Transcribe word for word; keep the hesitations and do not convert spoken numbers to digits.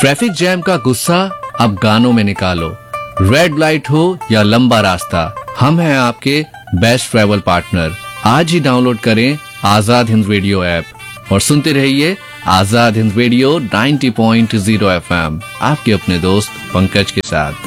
Traffic jam का गुस्सा अब गानों में निकालो। रेड लाइट हो या लंबा रास्ता, हम हैं आपके बेस्ट ट्रैवल पार्टनर। आज ही डाउनलोड करें आजाद हिंद रेडियो ऐप और सुनते रहिए आजाद हिंद रेडियो नब्बे पॉइंट शून्य एफ एम, आपके अपने दोस्त पंकज के साथ।